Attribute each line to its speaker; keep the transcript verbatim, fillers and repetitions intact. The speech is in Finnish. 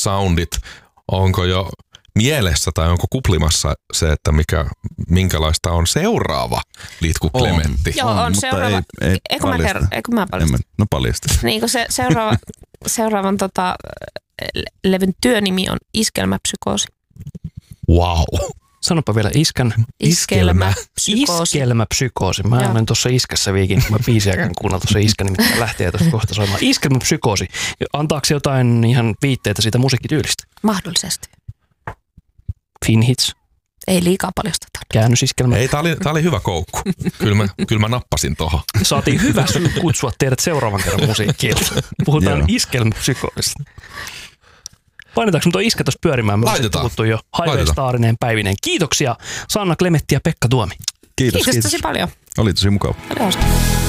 Speaker 1: soundit, onko jo mielessä tai onko kuplimassa se, että mikä, minkälaista on seuraava Litku Klementti?
Speaker 2: Joo, on, on seuraava. Ei, ei eikö mä kerron? Eikö mä paljasta?
Speaker 3: No paljasta.
Speaker 2: Niin kuin se seuraava, seuraavan tota, levyn työnimi on Iskelmäpsykoosi.
Speaker 4: Wow. Sanopa vielä iskän.
Speaker 2: Iskelmäpsykoosi.
Speaker 4: Iskelmäpsykoosi. Mä Joo. olen tuossa Iskässä viikin. Mä biisiäkään kuunnella tuossa Iskä, nimittäin lähtee tuosta kohta soimaan. Iskelmäpsykoosi. Antaako jotain ihan viitteitä siitä musiikkityylistä?
Speaker 2: Mahdollisesti.
Speaker 4: Finhits.
Speaker 2: Ei liikaa paljasteta.
Speaker 4: Käännösiskelmä.
Speaker 1: Ei, tää oli, tää oli hyvä koukku. Kyllä mä, kyllä mä nappasin tohon.
Speaker 4: Saatiin hyvä syy kutsua teidät seuraavan kerran musiikkiin. Puhutaan iskelmäpsykoosista. Painetaanko me tuo Iskä tuossa pyörimään? Me ollaan puhuttu jo Highway Starineen päivineen. Kiitoksia Sanna Klementti ja Pekka Tuomi.
Speaker 3: Kiitos,
Speaker 2: kiitos. Kiitos tosi paljon.
Speaker 3: Oli tosi mukava.
Speaker 2: Oli hauska.